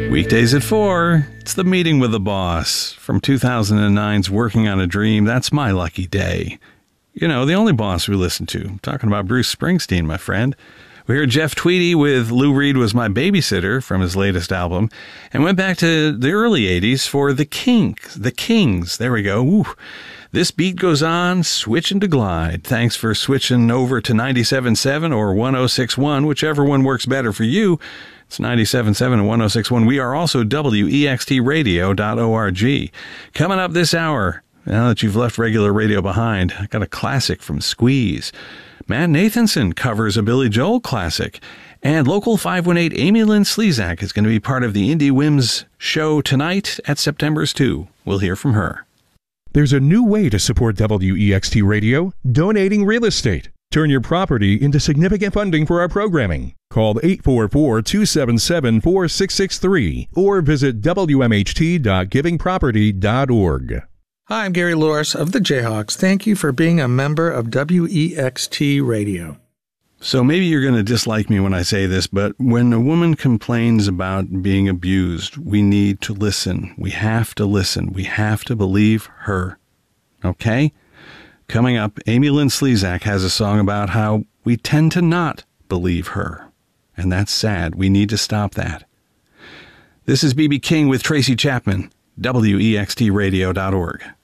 Weekdays at 4, it's The Meeting with the Boss. From 2009's Working on a Dream, that's my lucky day. You know, the only boss we listen to. I'm talking about Bruce Springsteen, my friend. We heard Jeff Tweedy with Lou Reed Was My Babysitter from his latest album, and went back to the early 80s for The Kings. There we go. Ooh. This beat goes on, switching to Glide. Thanks for switching over to 97.7 or 106.1, whichever one works better for you. It's 97.7 and 106.1. We are also WEXTradio.org. Coming up this hour, now that you've left regular radio behind, I got a classic from Squeeze. Matt Nathanson covers a Billy Joel classic. And local 518 Amy Lynn Slezak is going to be part of the Indie Whims show tonight at September's 2. We'll hear from her. There's a new way to support WEXT Radio, donating real estate. Turn your property into significant funding for our programming. Call 844-277-4663 or visit wmht.givingproperty.org. Hi, I'm Gary Loris of the Jayhawks. Thank you for being a member of WEXT Radio. So maybe you're going to dislike me when I say this, but when a woman complains about being abused, we need to listen. We have to listen. We have to believe her. Okay? Coming up, Amy Lynn Slezak has a song about how we tend to not believe her. And that's sad. We need to stop that. This is B.B. King with Tracy Chapman, WEXTradio.org.